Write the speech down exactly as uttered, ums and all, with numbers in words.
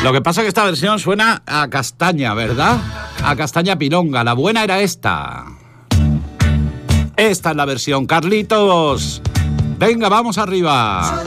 Lo que pasa es que esta versión suena a castaña, ¿verdad? A castaña pilonga. La buena era esta. Esta es la versión, Carlitos. Venga, vamos arriba.